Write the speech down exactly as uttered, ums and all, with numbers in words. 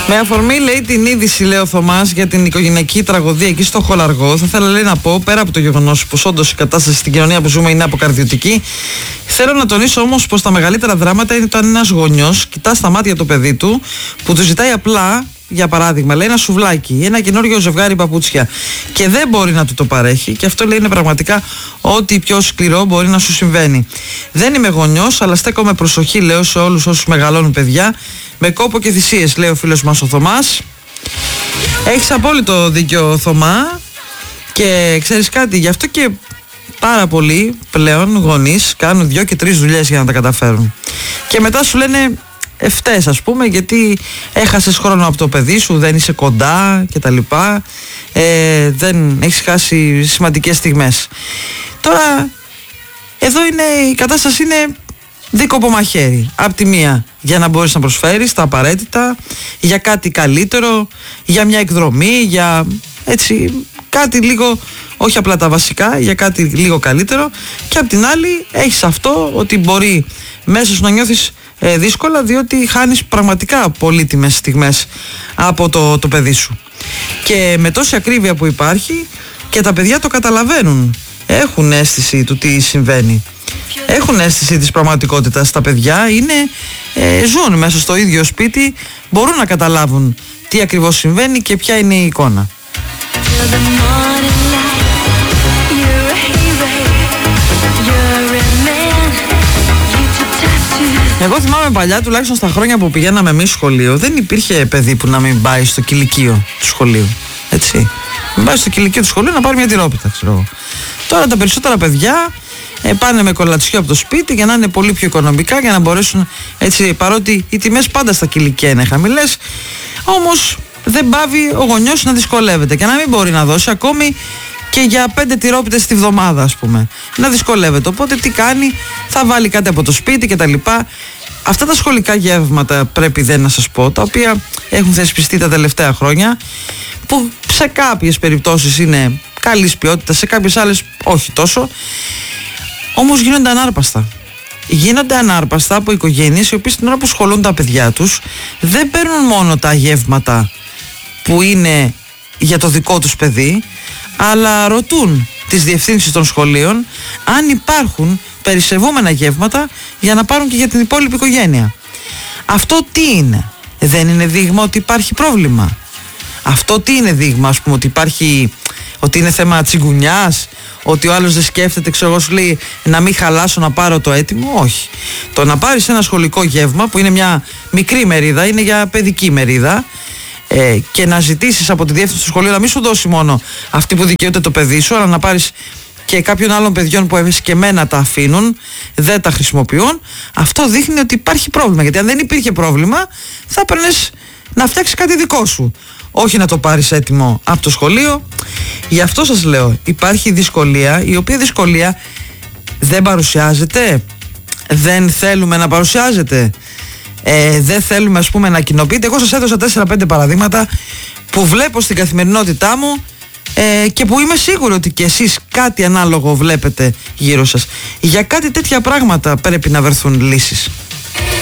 Με αφορμή, λέει, την είδηση, λέει ο Θωμάς, για την οικογενειακή τραγωδία εκεί στο Χολαργό, θα ήθελα, λέει, να πω, πέρα από το γεγονός πως όντως η κατάσταση στην κοινωνία που ζούμε είναι αποκαρδιωτική, θέλω να τονίσω όμως πως τα μεγαλύτερα δράματα είναι όταν ένας γονιός κοιτά στα μάτια το παιδί του που του ζητάει απλά, για παράδειγμα, λέει, ένα σουβλάκι, ένα καινούργιο ζευγάρι παπούτσια και δεν μπορεί να του το παρέχει, και αυτό, λέει, είναι πραγματικά ό,τι πιο σκληρό μπορεί να σου συμβαίνει. Δεν είμαι γονιός, αλλά στέκομαι προσοχή, λέω, σε όλους όσους μεγαλώνουν παιδιά με κόπο και θυσίες, λέει ο φίλος μας ο Θωμάς. Έχεις απόλυτο δίκιο, Θωμά, και ξέρεις κάτι, γι' αυτό και πάρα πολλοί πλέον γονείς κάνουν δυο και τρεις δουλειές για να τα καταφέρουν. Και μετά σου λένε ευτές, ας πούμε, γιατί έχασες χρόνο από το παιδί σου, δεν είσαι κοντά κτλ. Ε, δεν έχεις χάσει σημαντικές στιγμές. Τώρα, εδώ είναι, η κατάσταση είναι δίκοπο μαχαίρι. Απ' τη μία, για να μπορείς να προσφέρεις τα απαραίτητα, για κάτι καλύτερο, για μια εκδρομή, για έτσι κάτι λίγο, όχι απλά τα βασικά, για κάτι λίγο καλύτερο, και απ' την άλλη έχεις αυτό ότι μπορεί μέσα σου να νιώθεις ε, δύσκολα, διότι χάνεις πραγματικά πολύτιμες στιγμές από το, το παιδί σου. Και με τόση ακρίβεια που υπάρχει, και τα παιδιά το καταλαβαίνουν, έχουν αίσθηση του τι συμβαίνει, έχουν αίσθηση της πραγματικότητας. Τα παιδιά είναι, ε, ζουν μέσα στο ίδιο σπίτι, μπορούν να καταλάβουν τι ακριβώς συμβαίνει και ποια είναι η εικόνα. Εγώ θυμάμαι παλιά, τουλάχιστον στα χρόνια που πηγαίναμε εμείς σχολείο, δεν υπήρχε παιδί που να μην πάει στο κηλικείο του σχολείου. Έτσι. Μην πάει στο κηλικείο του σχολείου να πάρει μια τυρόπιτα, ξέρω εγώ. Τώρα τα περισσότερα παιδιά ε, πάνε με κολατσιό από το σπίτι για να είναι πολύ πιο οικονομικά, για να μπορέσουν έτσι, παρότι οι τιμές πάντα στα κηλικεία είναι χαμηλές, όμως δεν πάβει ο γονιός να δυσκολεύεται και να μην μπορεί να δώσει ακόμη και για πέντε τυρόπιτες τη βδομάδα, ας πούμε. Να δυσκολεύεται. Οπότε τι κάνει, θα βάλει κάτι από το σπίτι κτλ. Αυτά τα σχολικά γεύματα, πρέπει δεν να σας πω, τα οποία έχουν θεσπιστεί τα τελευταία χρόνια, που σε κάποιες περιπτώσεις είναι καλής ποιότητας, σε κάποιες άλλες όχι τόσο, όμως γίνονται ανάρπαστα. Γίνονται ανάρπαστα από οικογένειες οι οποίες την ώρα που σχολούν τα παιδιά τους δεν παίρνουν μόνο τα γεύματα που είναι για το δικό τους παιδί, αλλά ρωτούν τις διευθύνσεις των σχολείων αν υπάρχουν περισσευόμενα γεύματα για να πάρουν και για την υπόλοιπη οικογένεια. Αυτό τι είναι? Δεν είναι δείγμα ότι υπάρχει πρόβλημα? Αυτό τι είναι δείγμα, ας πούμε, ότι υπάρχει, ότι είναι θέμα τσιγκουνιάς, ότι ο άλλος δεν σκέφτεται, ξέρω εγώ, σου λέει να μην χαλάσω να πάρω το έτοιμο? Όχι. Το να πάρεις ένα σχολικό γεύμα που είναι μια μικρή μερίδα, είναι για παιδική μερίδα, ε, και να ζητήσεις από τη διεύθυνση του σχολείου να μην σου δώσει μόνο αυτή που δικαιούται το παιδί σου, αλλά να πάρεις και κάποιων άλλων παιδιών που ευσκεμμένα τα αφήνουν, δεν τα χρησιμοποιούν, αυτό δείχνει ότι υπάρχει πρόβλημα. Γιατί αν δεν υπήρχε πρόβλημα, θα έπαιρνες να φτιάξεις κάτι δικό σου, όχι να το πάρεις έτοιμο από το σχολείο. Γι' αυτό σας λέω, υπάρχει δυσκολία, η οποία δυσκολία δεν παρουσιάζεται, δεν θέλουμε να παρουσιάζεται, ε, δεν θέλουμε, ας πούμε, να κοινοποιείται. Εγώ σας έδωσα τέσσερα πέντε παραδείγματα που βλέπω στην καθημερινότητά μου, ε, και που είμαι σίγουρο ότι και εσείς κάτι ανάλογο βλέπετε γύρω σας. Για κάτι τέτοια πράγματα πρέπει να βρεθούν λύσεις.